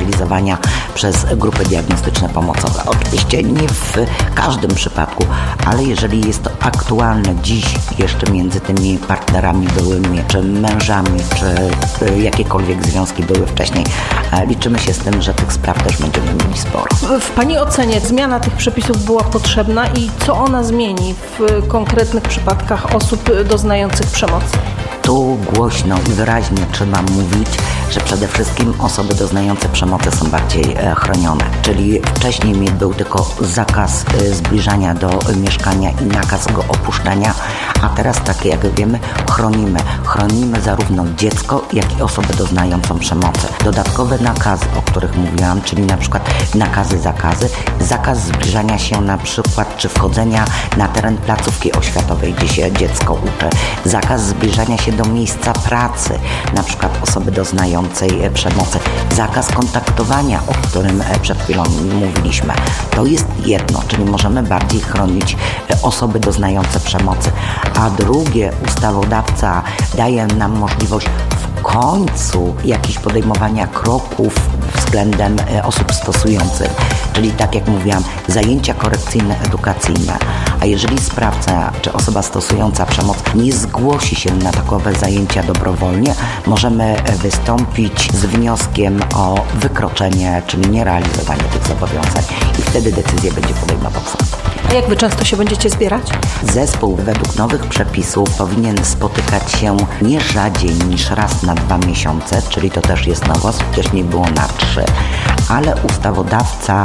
realizowania przez grupy diagnostyczne pomocowe. Oczywiście nie w każdym przypadku, ale jeżeli jest to aktualne dziś jeszcze między tymi partnerami byłymi, czy mężami, czy jakiekolwiek związki były wcześniej, liczymy się z tym, że tych spraw też będziemy mieli sporo. W Pani ocenie zmiana tych przepisów była potrzebna i co ona zmieni w konkretnych przypadkach osób doznających przemocy? Tu głośno i wyraźnie trzeba mówić, że przede wszystkim osoby doznające przemocy są bardziej chronione. Czyli wcześniej był tylko zakaz zbliżania do mieszkania i nakaz go opuszczania, a teraz, tak jak wiemy, chronimy zarówno dziecko, jak i osobę doznającą przemocy. Dodatkowe nakazy, o których mówiłam, czyli na przykład zakazy, zakaz zbliżania się na przykład, czy wchodzenia na teren placówki oświatowej, gdzie się dziecko uczy, zakaz zbliżania się do miejsca pracy, na przykład osoby doznającej przemocy, zakaz kontaktowania, o którym przed chwilą mówiliśmy. To jest jedno, czyli możemy bardziej chronić osoby doznające przemocy. A drugie, ustawodawca daje nam możliwość w końcu jakichś podejmowania kroków względem osób stosujących, czyli tak jak mówiłam, zajęcia korekcyjne, edukacyjne. A jeżeli sprawca czy osoba stosująca przemoc nie zgłosi się na takowe zajęcia dobrowolnie, możemy wystąpić z wnioskiem o wykroczenie, czyli nierealizowanie tych zobowiązań i wtedy decyzję będzie podejmował sąd. A jak Wy często się będziecie zbierać? Zespół według nowych przepisów powinien spotykać się nie rzadziej niż raz na 2 miesiące, czyli to też jest nowość, wcześniej było na 3, ale ustawodawca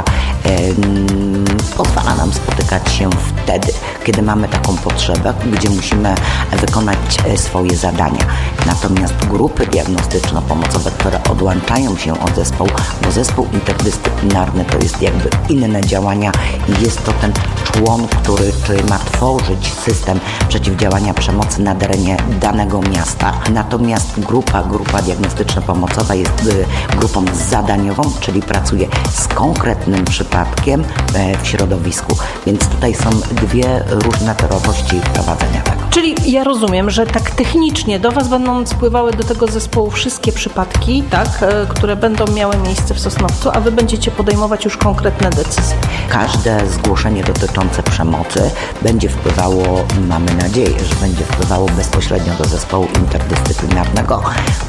pozwala nam spotykać się wtedy, kiedy mamy taką potrzebę, gdzie musimy wykonać swoje zadania. Natomiast grupy diagnostyczno-pomocowe, które odłączają się od zespołu, bo zespół interdyscyplinarny to jest jakby inne działania i jest to ten człon, który ma tworzyć system przeciwdziałania przemocy na terenie danego miasta. Natomiast grupa diagnostyczno-pomocowa jest grupą zadaniową, czyli pracuje z konkretnym przypadkiem w środowisku. Więc tutaj są dwie różne torowości prowadzenia tego. Czyli ja rozumiem, że tak technicznie do Was będą spływały do tego zespołu wszystkie przypadki, tak, które będą miały miejsce w Sosnowcu, a Wy będziecie podejmować już konkretne decyzje. Każde zgłoszenie dotyczące przemocy będzie wpływało, mamy nadzieję, że będzie wpływało bezpośrednio do zespołu interdyscyplinarnego,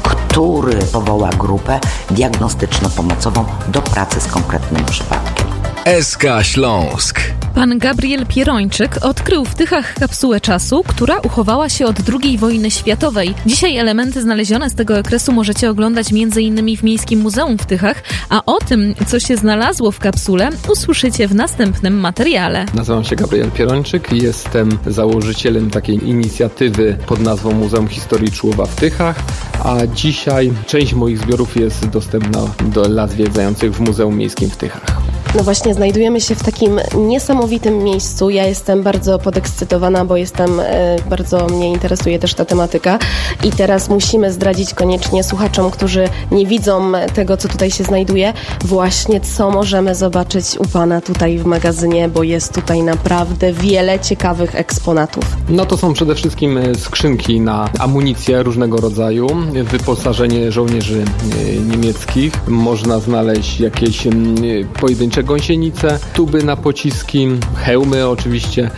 który powoła grupę diagnostyczno-pomocową do pracy z konkretnym przypadkiem. SK Śląsk. Pan Gabriel Pierończyk odkrył w Tychach kapsułę czasu, która uchowała się od II wojny światowej. Dzisiaj elementy znalezione z tego okresu możecie oglądać m.in. w Miejskim Muzeum w Tychach, a o tym, co się znalazło w kapsule, usłyszycie w następnym materiale. Nazywam się Gabriel Pierończyk i jestem założycielem takiej inicjatywy pod nazwą Muzeum Historii Człowa w Tychach, a dzisiaj część moich zbiorów jest dostępna dla zwiedzających w Muzeum Miejskim w Tychach. No właśnie, znajdujemy się w takim niesamowitym miejscu. Ja jestem bardzo podekscytowana, bo bardzo mnie interesuje też ta tematyka i teraz musimy zdradzić koniecznie słuchaczom, którzy nie widzą tego, co tutaj się znajduje, właśnie co możemy zobaczyć u Pana tutaj w magazynie, bo jest tutaj naprawdę wiele ciekawych eksponatów. No to są przede wszystkim skrzynki na amunicję różnego rodzaju, wyposażenie żołnierzy niemieckich. Można znaleźć jakieś pojedyncze gąsienice, tuby na pociski, hełmy oczywiście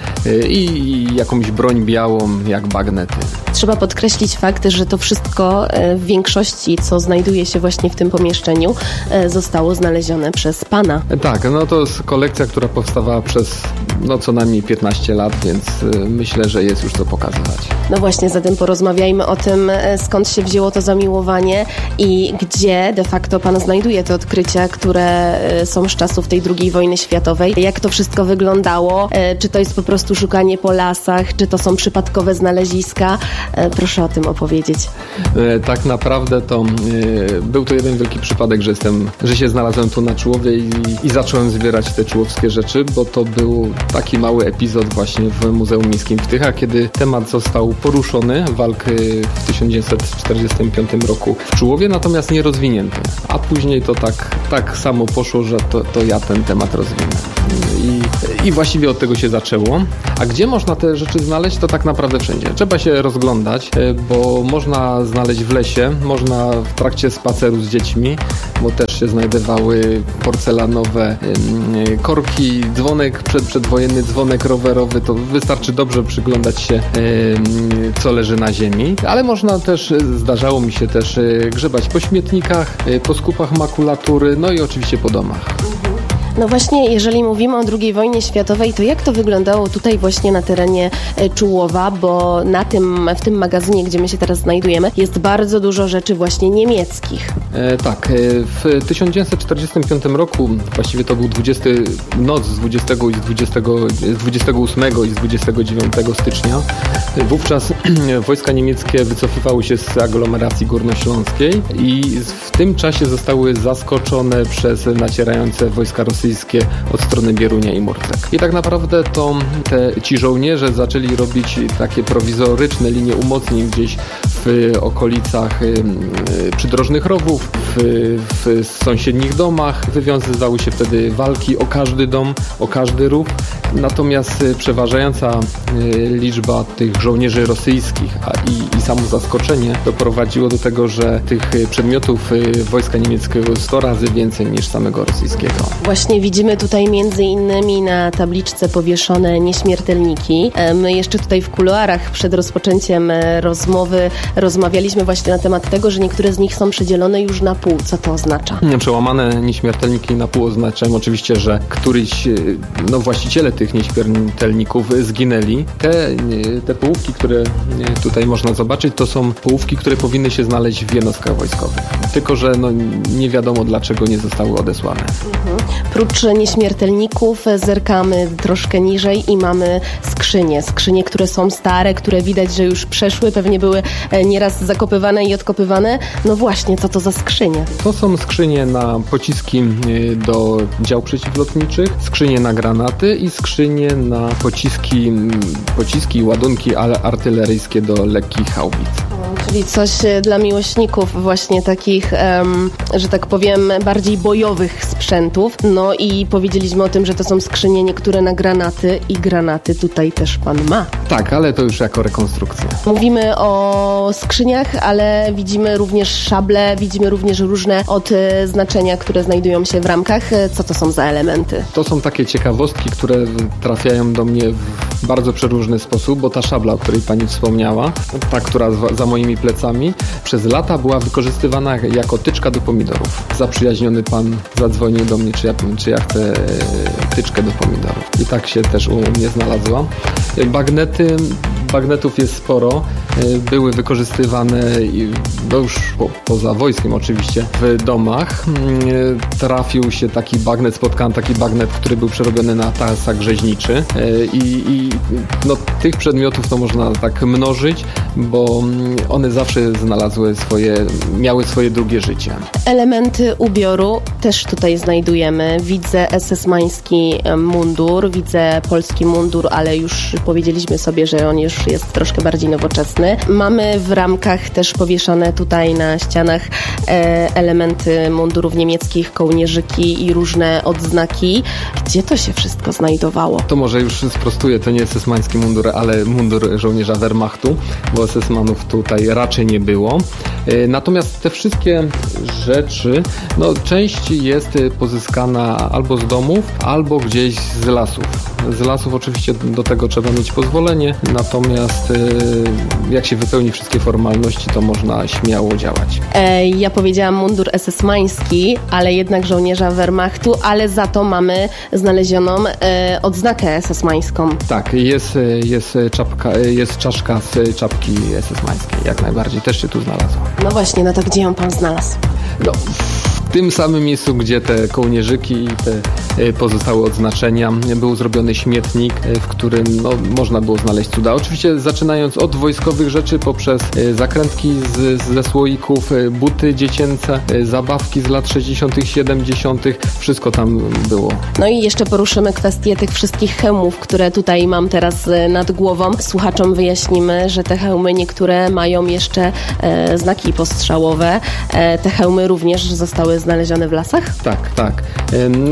i jakąś broń białą jak bagnety. Trzeba podkreślić fakt, że to wszystko w większości, co znajduje się właśnie w tym pomieszczeniu, zostało znalezione przez Pana. Tak, no to jest kolekcja, która powstawała przez co najmniej 15 lat, więc myślę, że jest już co pokazywać. No właśnie, zatem porozmawiajmy o tym, skąd się wzięło to zamiłowanie i gdzie de facto Pan znajduje te odkrycia, które są z czasów tej II wojny światowej. Jak to wszystko wyglądało? Czy to jest po prostu szukanie po lasach? Czy to są przypadkowe znaleziska? Proszę o tym opowiedzieć. Tak naprawdę to był to jeden wielki przypadek, że się znalazłem tu na Człowie i zacząłem zbierać te człowskie rzeczy, bo to był taki mały epizod właśnie w Muzeum Miejskim w Tychach, kiedy temat został poruszony, walk w 1945 roku w Człowie, natomiast nie rozwinięty. A później to tak samo poszło, że to ja ten temat rozwinę. i właściwie od tego się zaczęło. A gdzie można te rzeczy znaleźć, to tak naprawdę wszędzie. Trzeba się rozglądać, bo można znaleźć w lesie, można w trakcie spaceru z dziećmi, bo też się znajdowały porcelanowe korki, dzwonek przedwojenny, dzwonek rowerowy, to wystarczy dobrze przyglądać się, co leży na ziemi, ale można też, zdarzało mi się też grzebać po śmietnikach, po skupach makulatury, no i oczywiście po domach. No właśnie, jeżeli mówimy o II wojnie światowej, to jak to wyglądało tutaj właśnie na terenie Czułowa, bo w tym magazynie, gdzie my się teraz znajdujemy, jest bardzo dużo rzeczy właśnie niemieckich. Tak, w 1945 roku, właściwie to był noc z 28 i z 29 stycznia, wówczas wojska niemieckie wycofywały się z aglomeracji górnośląskiej i w tym czasie zostały zaskoczone przez nacierające wojska rosyjskie od strony Bierunia i Murcek. I tak naprawdę ci żołnierze zaczęli robić takie prowizoryczne linie umocnień gdzieś w okolicach przydrożnych rowów, w sąsiednich domach. Wywiązywały się wtedy walki o każdy dom, o każdy rów. Natomiast przeważająca liczba tych żołnierzy rosyjskich i samo zaskoczenie doprowadziło do tego, że tych przedmiotów wojska niemieckiego jest 100 razy więcej niż samego rosyjskiego. Właśnie widzimy tutaj między innymi na tabliczce powieszone nieśmiertelniki. My jeszcze tutaj w kuluarach przed rozpoczęciem rozmowy rozmawialiśmy właśnie na temat tego, że niektóre z nich są przedzielone już na pół. Co to oznacza? Przełamane nieśmiertelniki na pół oznaczają oczywiście, że któryś właściciele tych nieśmiertelników zginęli. Te połówki, które tutaj można zobaczyć, to są połówki, które powinny się znaleźć w jednostkach wojskowych. Tylko że nie wiadomo dlaczego nie zostały odesłane. Prócz nieśmiertelników zerkamy troszkę niżej i mamy skrzynie, które są stare, które widać, że już przeszły, pewnie były nieraz zakopywane i odkopywane. No właśnie, co to za skrzynie? To są skrzynie na pociski do dział przeciwlotniczych, skrzynie na granaty i skrzynie na pociski i ładunki artyleryjskie do lekkich haubic. Czyli coś dla miłośników właśnie takich, że tak powiem, bardziej bojowych sprzętów. No i powiedzieliśmy o tym, że to są skrzynie niektóre na granaty i granaty tutaj też pan ma. Tak, ale to już jako rekonstrukcja. Mówimy o skrzyniach, ale widzimy również szable, widzimy również różne odznaczenia, które znajdują się w ramkach. Co to są za elementy? To są takie ciekawostki, które trafiają do mnie w bardzo przeróżny sposób, bo ta szabla, o której pani wspomniała, ta, która za moimi plecami, przez lata była wykorzystywana jako tyczka do pomidorów. Zaprzyjaźniony pan zadzwonił do mnie, czy ja chcę tyczkę do pomidorów. I tak się też u mnie znalazła. Bagnetów jest sporo. Były wykorzystywane już poza wojskiem oczywiście w domach. Trafił się taki bagnet, spotkałem taki bagnet, który był przerobiony na tasak rzeźniczy tych przedmiotów to można tak mnożyć, bo one zawsze miały swoje drugie życie. Elementy ubioru też tutaj znajdujemy. Widzę esesmański mundur, widzę polski mundur, ale już powiedzieliśmy sobie, że on już jest troszkę bardziej nowoczesny. Mamy w ramkach też powieszone tutaj na ścianach elementy mundurów niemieckich, kołnierzyki i różne odznaki. Gdzie to się wszystko znajdowało? To może już sprostuję, to nie esesmański mundur, ale mundur żołnierza Wehrmachtu, bo esesmanów tutaj raczej nie było. Natomiast te wszystkie rzeczy, część jest pozyskana albo z domów, albo gdzieś z lasów. Z lasów oczywiście do tego trzeba mieć pozwolenie, natomiast jak się wypełni wszystkie formalności, to można śmiało działać. Ja powiedziałam mundur esesmański, ale jednak żołnierza Wehrmachtu, ale za to mamy znalezioną odznakę esesmańską. Tak, jest czaszka z czapki esesmańskiej, jak najbardziej, też się tu znalazła. No właśnie, to gdzie ją pan znalazł? W tym samym miejscu, gdzie te kołnierzyki i te pozostałe odznaczenia, był zrobiony śmietnik, w którym można było znaleźć cuda. Oczywiście zaczynając od wojskowych rzeczy, poprzez zakrętki ze słoików, buty dziecięce, zabawki z lat 60., 70., wszystko tam było. No i jeszcze poruszymy kwestię tych wszystkich hełmów, które tutaj mam teraz nad głową. Słuchaczom wyjaśnimy, że te hełmy niektóre mają jeszcze znaki postrzałowe. Te hełmy również zostały znalezione w lasach? Tak. To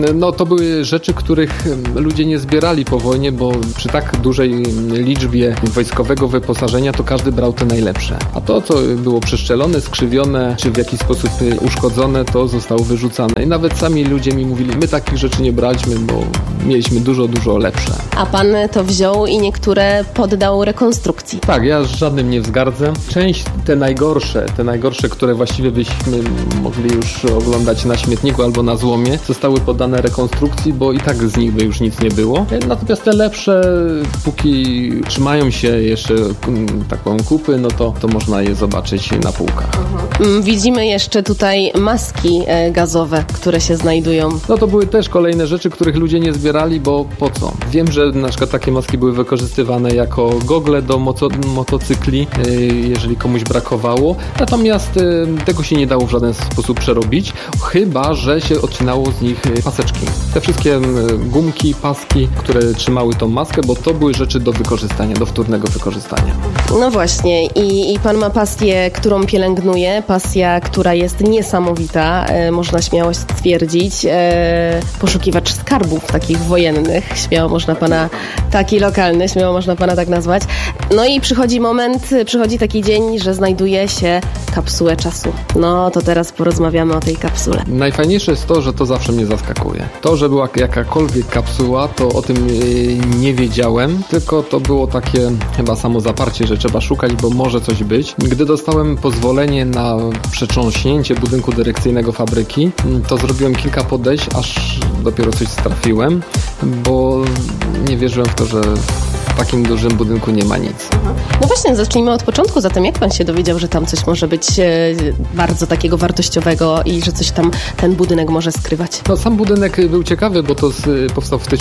były rzeczy, których ludzie nie zbierali po wojnie, bo przy tak dużej liczbie wojskowego wyposażenia to każdy brał te najlepsze. A to, co było przeszczelone, skrzywione, czy w jakiś sposób uszkodzone, to zostało wyrzucane. I nawet sami ludzie mi mówili, my takich rzeczy nie braliśmy, bo mieliśmy dużo lepsze. A pan to wziął i niektóre poddał rekonstrukcji. Tak, ja z żadnym nie wzgardzę. Część, te najgorsze, które właściwie byśmy mogli już oglądać na śmietniku albo na złomie, zostały poddane rekonstrukcji, bo i tak z nich by już nic nie było. Natomiast te lepsze, póki trzymają się jeszcze taką kupy, no to można je zobaczyć na półkach. Widzimy jeszcze tutaj maski gazowe, które się znajdują. No to były też kolejne rzeczy, których ludzie nie zbierali, bo po co? Wiem, że na przykład takie maski były wykorzystywane jako gogle do motocykli, jeżeli komuś brakowało. Natomiast tego się nie dało w żaden sposób przerobić, chyba że się odcinało z nich paseczki. Te wszystkie gumki, paski, które trzymały tą maskę, bo to były rzeczy do wykorzystania, do wtórnego wykorzystania. No właśnie i pan ma pasję, którą pielęgnuje, pasja, która jest niesamowita, można śmiało stwierdzić, poszukiwacz skarbów takich wojennych, śmiało można pana, taki lokalny, śmiało można pana tak nazwać. No i przychodzi taki dzień, że znajduje się kapsułę czasu. No to teraz porozmawiamy o tej kapsule. Najfajniejsze jest to, że to zawsze mnie zaskakuje. To, że była jakakolwiek kapsuła, to o tym nie wiedziałem, tylko to było takie chyba samozaparcie, że trzeba szukać, bo może coś być. Gdy dostałem pozwolenie na przetrząśnięcie budynku dyrekcyjnego fabryki, to zrobiłem kilka podejść, aż dopiero coś trafiłem, bo nie wierzyłem w to, że w takim dużym budynku nie ma nic. No właśnie, zacznijmy od początku. Zatem jak pan się dowiedział, że tam coś może być bardzo takiego wartościowego i że coś tam ten budynek może skrywać? No sam budynek był ciekawy, bo to powstał w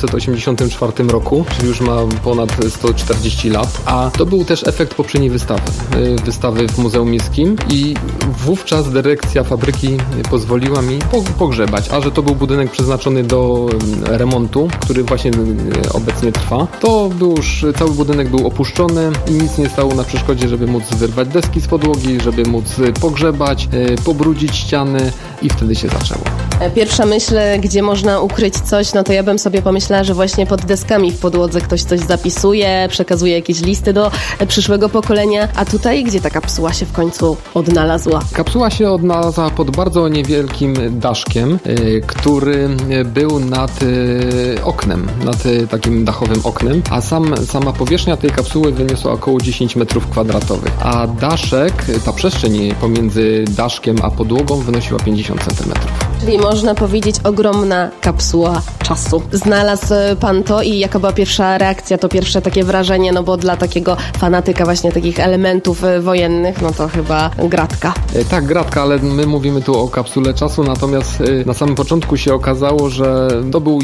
1884 roku, czyli już ma ponad 140 lat, a to był też efekt poprzedniej wystawy w Muzeum Miejskim i wówczas dyrekcja fabryki pozwoliła mi pogrzebać, a że to był budynek przeznaczony do remontu, który właśnie obecnie trwa, to cały budynek był opuszczony i nic nie stało na przeszkodzie, żeby móc wyrwać deski z podłogi, żeby móc pogrzebać, pobrudzić ściany i wtedy się zaczęło. Pierwsza myśl, gdzie można ukryć coś, no to ja bym sobie pomyślała, że właśnie pod deskami w podłodze ktoś coś zapisuje, przekazuje jakieś listy do przyszłego pokolenia, a tutaj gdzie ta kapsuła się w końcu odnalazła? Kapsuła się odnalazła pod bardzo niewielkim daszkiem, który był nad oknem, nad takim dachowym oknem, a sama powierzchnia tej kapsuły wyniosła około 10 metrów kwadratowych, a daszek, ta przestrzeń pomiędzy daszkiem a podłogą wynosiła 50 centymetrów. Czyli można powiedzieć ogromna kapsuła czasu. Znalazł pan to i jaka była pierwsza reakcja, to pierwsze takie wrażenie, no bo dla takiego fanatyka właśnie takich elementów wojennych, no to chyba gratka. Tak, gratka, ale my mówimy tu o kapsule czasu, natomiast na samym początku się okazało, że to był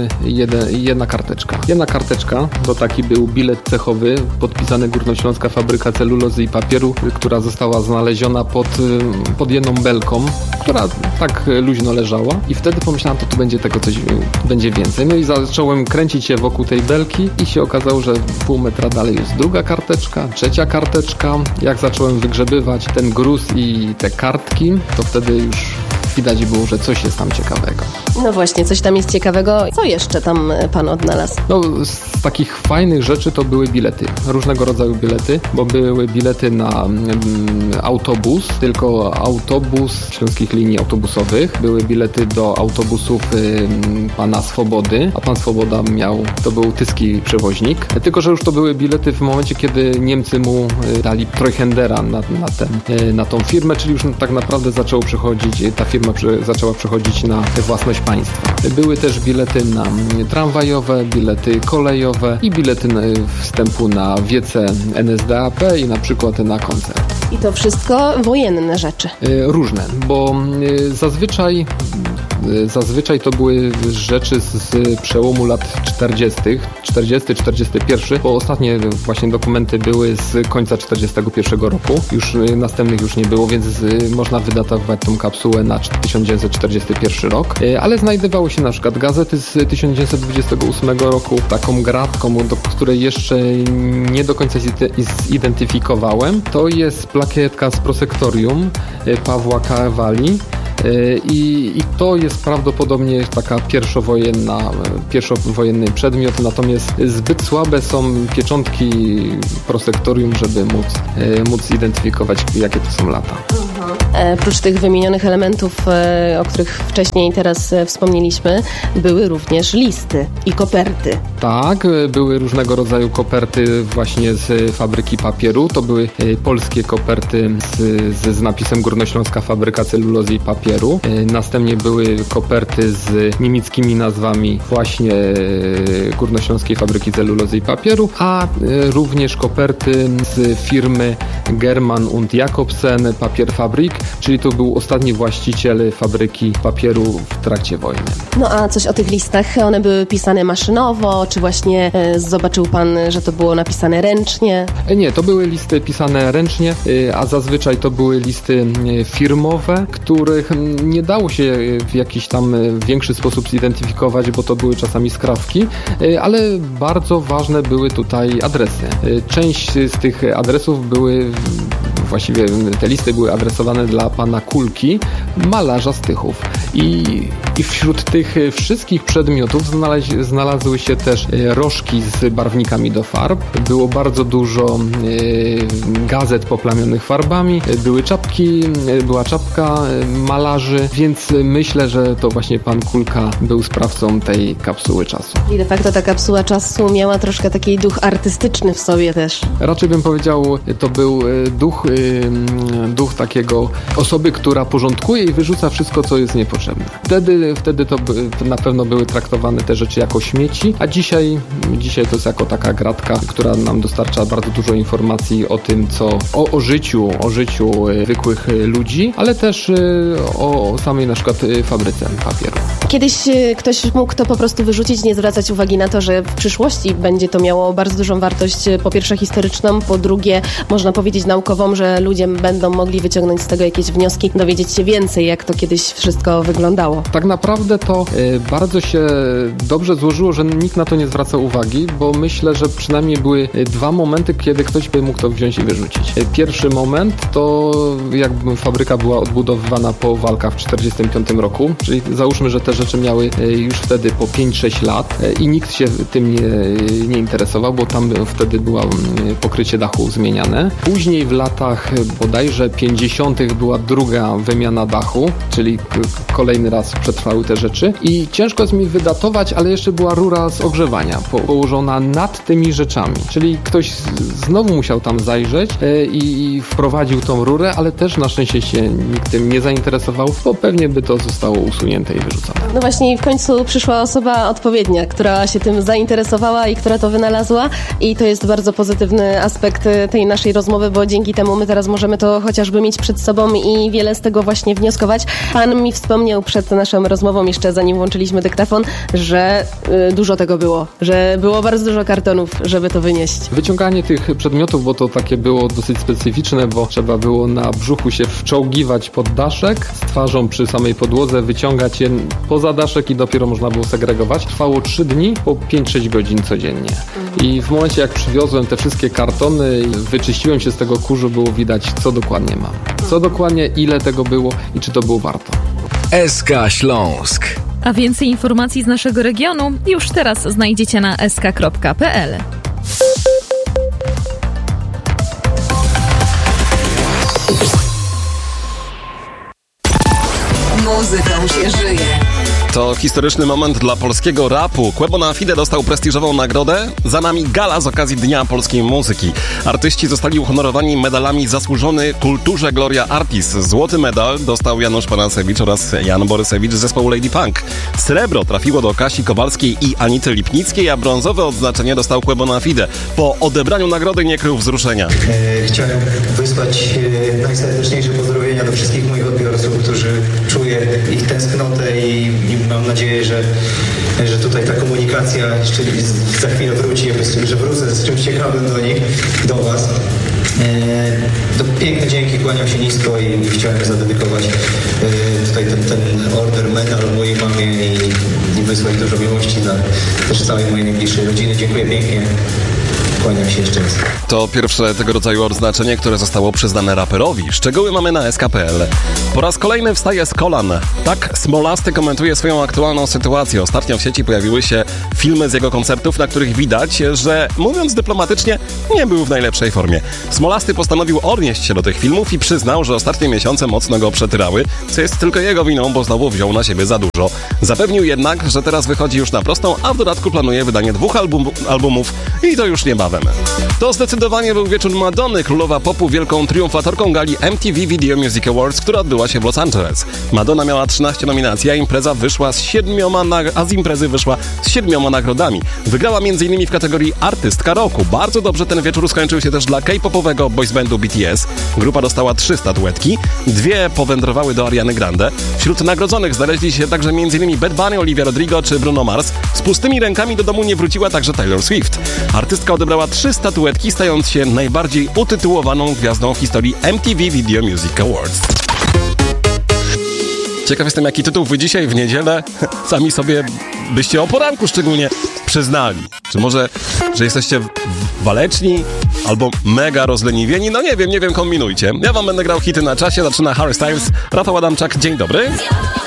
jedna karteczka. Jedna karteczka, to taki był bilet cechowy, podpisany Górnośląska Fabryka Celulozy i Papieru, która została znaleziona pod jedną belką, która tak luźno leżała i wtedy pomyślałem, to tu będzie tego coś, będzie więcej. No i zacząłem kręcić się wokół tej belki i się okazało, że pół metra dalej jest druga karteczka, trzecia karteczka. Jak zacząłem wygrzebywać ten gruz i te kartki, to wtedy już widać było, że coś jest tam ciekawego. No właśnie, coś tam jest ciekawego. Co jeszcze tam pan odnalazł? No, z takich fajnych rzeczy to były bilety. Różnego rodzaju bilety, bo były bilety na autobus, tylko autobus śląskich linii autobusowych. Były bilety do autobusów pana Swobody, a pan Swoboda to był tyski przewoźnik. Tylko że już to były bilety w momencie, kiedy Niemcy mu dali Treuhändera na tą firmę, czyli już tak naprawdę ta firma zaczęła przechodzić na własność państwa. Były też bilety na tramwajowe, bilety kolejowe i bilety wstępu na wiece NSDAP i na przykład na koncert. I to wszystko wojenne rzeczy? Różne, bo zazwyczaj to były rzeczy z przełomu lat 41, bo ostatnie właśnie dokumenty były z końca 41 roku. Już następnych już nie było, więc można wydatować tą kapsułę na 1941 rok. Ale znajdowały się na przykład gazety z 1928 roku, taką gratką, do której jeszcze nie do końca zidentyfikowałem. To jest plakietka z prosektorium Pawła Cavalli, I to jest prawdopodobnie taka pierwszowojenny przedmiot, natomiast zbyt słabe są pieczątki prosektorium, żeby móc identyfikować, jakie to są lata. Prócz tych wymienionych elementów, o których wcześniej teraz wspomnieliśmy, były również listy i koperty. Tak, były różnego rodzaju koperty właśnie z fabryki papieru. To były polskie koperty z napisem Górnośląska Fabryka Celulozy i Papieru. Następnie były koperty z niemieckimi nazwami właśnie Górnośląskiej Fabryki Celulozy i Papieru, a również koperty z firmy German und Jakobsen Papierfabrik, czyli to był ostatni właściciel fabryki papieru w trakcie wojny. No a coś o tych listach? One były pisane maszynowo, czy właśnie zobaczył pan, że to było napisane ręcznie? Nie, to były listy pisane ręcznie, a zazwyczaj to były listy firmowe, których nie dało się w jakiś tam większy sposób zidentyfikować, bo to były czasami skrawki, ale bardzo ważne były tutaj adresy. Część z tych adresów właściwie te listy były adresowane dla pana Kulki, malarza z Tychów. I wśród tych wszystkich przedmiotów znalazły się też rożki z barwnikami do farb. Było bardzo dużo gazet poplamionych farbami, była czapka malarzy, więc myślę, że to właśnie pan Kulka był sprawcą tej kapsuły czasu. I de facto ta kapsuła czasu miała troszkę taki duch artystyczny w sobie też. Raczej bym powiedział, to był duch takiego osoby, która porządkuje i wyrzuca wszystko, co jest niepotrzebne. Wtedy to na pewno były traktowane te rzeczy jako śmieci, a dzisiaj to jest jako taka gratka, która nam dostarcza bardzo dużo informacji o tym, o życiu zwykłych ludzi, ale też o samej na przykład fabryce papieru. Kiedyś ktoś mógł to po prostu wyrzucić, nie zwracać uwagi na to, że w przyszłości będzie to miało bardzo dużą wartość, po pierwsze historyczną, po drugie można powiedzieć naukową, że ludzie będą mogli wyciągnąć z tego jakieś wnioski, dowiedzieć się więcej, jak to kiedyś wszystko wyglądało. Tak naprawdę to bardzo się dobrze złożyło, że nikt na to nie zwracał uwagi, bo myślę, że przynajmniej były dwa momenty, kiedy ktoś by mógł to wziąć i wyrzucić. Pierwszy moment to jakby fabryka była odbudowywana po walkach w 1945 roku, czyli załóżmy, że te rzeczy miały już wtedy po 5-6 lat i nikt się tym nie interesował, bo tam wtedy było pokrycie dachu zmieniane. Później w latach bodajże 50. była druga wymiana dachu, czyli kolejny raz przetrwały te rzeczy i ciężko jest mi wydatować, ale jeszcze była rura z ogrzewania położona nad tymi rzeczami, czyli ktoś znowu musiał tam zajrzeć i wprowadził tą rurę, ale też na szczęście się nikt tym nie zainteresował, bo pewnie by to zostało usunięte i wyrzucone. No właśnie i w końcu przyszła osoba odpowiednia, która się tym zainteresowała i która to wynalazła i to jest bardzo pozytywny aspekt tej naszej rozmowy, bo dzięki temu my teraz możemy to chociażby mieć przed sobą i wiele z tego właśnie wnioskować. Pan mi wspomniał przed naszą rozmową, jeszcze zanim włączyliśmy dyktafon, że dużo tego było, że było bardzo dużo kartonów, żeby to wynieść. Wyciąganie tych przedmiotów, bo to takie było dosyć specyficzne, bo trzeba było na brzuchu się wczołgiwać pod daszek, z twarzą przy samej podłodze, wyciągać je poza daszek i dopiero można było segregować. Trwało 3 dni po 5-6 godzin codziennie. I w momencie jak przywiozłem te wszystkie kartony i wyczyściłem się z tego kurzu, było widać, co dokładnie mam. Co dokładnie, ile tego było i czy to było warto. SK Śląsk. A więcej informacji z naszego regionu już teraz znajdziecie na sk.pl. Muzyką się żyje. To historyczny moment dla polskiego rapu. Quebo na Fide dostał prestiżową nagrodę. Za nami gala z okazji Dnia Polskiej Muzyki. Artyści zostali uhonorowani medalami Zasłużony Kulturze Gloria Artis. Złoty medal dostał Janusz Panasewicz oraz Jan Borysewicz z zespołu Lady Punk. Srebro trafiło do Kasi Kowalskiej i Anity Lipnickiej, a brązowe odznaczenie dostał Quebo na Fide. Po odebraniu nagrody nie krył wzruszenia. Chciałem wysłać najserdeczniejsze pozdrowienia do wszystkich moich odbiorców, którzy czuję ich tęsknotę i mam nadzieję, że tutaj ta komunikacja jeszcze za chwilę wróci, że wrócę z czymś ciekawym do Was. To piękne dzięki, kłaniam się nisko i chciałem zadedykować tutaj ten order medal mojej mamie i wysłać dużo miłości dla też całej mojej najbliższej rodziny. Dziękuję pięknie. Kłaniam się jeszcze raz. To pierwsze tego rodzaju odznaczenie, które zostało przyznane raperowi. Szczegóły mamy na SK.pl. Po raz kolejny wstaje z kolan. Tak Smolasty komentuje swoją aktualną sytuację. Ostatnio w sieci pojawiły się filmy z jego koncertów, na których widać, że mówiąc dyplomatycznie, nie był w najlepszej formie. Smolasty postanowił odnieść się do tych filmów i przyznał, że ostatnie miesiące mocno go przetyrały, co jest tylko jego winą, bo znowu wziął na siebie za dużo. Zapewnił jednak, że teraz wychodzi już na prostą, a w dodatku planuje wydanie 2 albumów i to już niebawem. To zdecydowanie był wieczór Madonny, królowa popu, wielką triumfatorką gali MTV Video Music Awards, która odbyła się w Los Angeles. Madonna miała 13 nominacji, a z imprezy wyszła z 7 nagrodami. Wygrała m.in. w kategorii Artystka Roku. Bardzo dobrze ten wieczór skończył się też dla K-popowego boysbandu BTS. Grupa dostała 3 statuetki, 2 powędrowały do Ariany Grande. Wśród nagrodzonych znaleźli się także m.in. Bad Bunny, Olivia Rodrigo czy Bruno Mars. Z pustymi rękami do domu nie wróciła także Taylor Swift. Artystka odebrała 3 statuetki, stając się najbardziej utytułowaną gwiazdą w historii MTV Video Music Awards. Ciekaw jestem, jaki tytuł wy dzisiaj w niedzielę sami sobie byście o poranku szczególnie przyznali. Czy może, że jesteście waleczni albo mega rozleniwieni? No nie wiem, kombinujcie. Ja wam będę grał hity na czasie. Zaczyna Harry Styles, Rafał Adamczak. Dzień dobry.